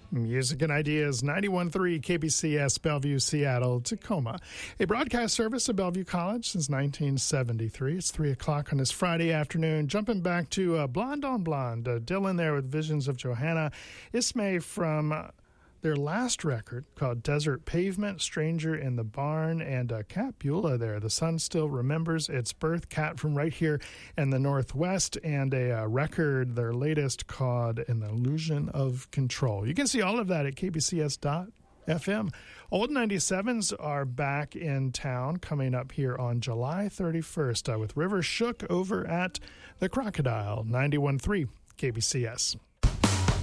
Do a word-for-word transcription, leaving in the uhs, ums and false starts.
Music and Ideas, ninety-one point three K B C S, Bellevue, Seattle, Tacoma. A broadcast service of Bellevue College since nineteen seventy-three. It's three o'clock on this Friday afternoon. Jumping back to uh, Blonde on Blonde. Uh, Dylan there with Visions of Johanna. Ismay from uh, their last record called Desert Pavement, Stranger in the Barn, and uh, Kat Beulah there. The sun still remembers its birth. Kat from right here in the Northwest, and a uh, record, their latest, called An Illusion of Control. You can see all of that at K B C S dot F M. Old ninety-sevens are back in town coming up here on July thirty-first uh, with River Shook over at the Crocodile, ninety-one point three K B C S.